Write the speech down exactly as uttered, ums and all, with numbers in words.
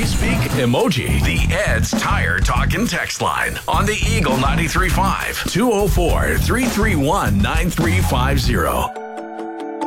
speak emoji. The Ed's Tire Talkin' text line on the Eagle ninety-three point five, two oh four, three three one, nine three five zero.